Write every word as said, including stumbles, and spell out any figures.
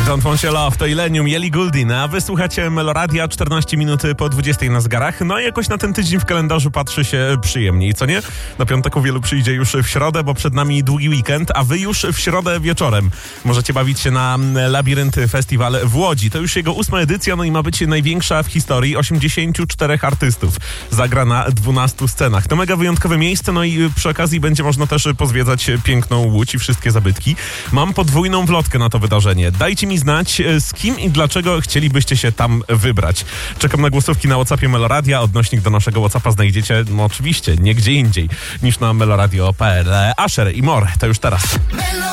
Don't Want Your Love to Illenium, Ellie Goulding, a wysłuchacie Meloradia czternaście minut po dwudziestej na zegarach. No i jakoś na ten tydzień w kalendarzu patrzy się przyjemniej, co nie? Na piątek wielu przyjdzie już w środę, bo przed nami długi weekend, a wy już w środę wieczorem możecie bawić się na Labirynt Festiwal w Łodzi. To już jego ósma edycja, no i ma być największa w historii. osiemdziesięciu czterech artystów zagra na dwunastu scenach. To mega wyjątkowe miejsce, no i przy okazji będzie można też pozwiedzać piękną Łódź i wszystkie zabytki. Mam podwójną wlotkę na to wydarzenie. Dajcie mi znać, z kim i dlaczego chcielibyście się tam wybrać. Czekam na głosówki na WhatsAppie Meloradia. Odnośnik do naszego WhatsAppa znajdziecie, no oczywiście, nie gdzie indziej niż na meloradio kropka p l. Asher i More, to już teraz.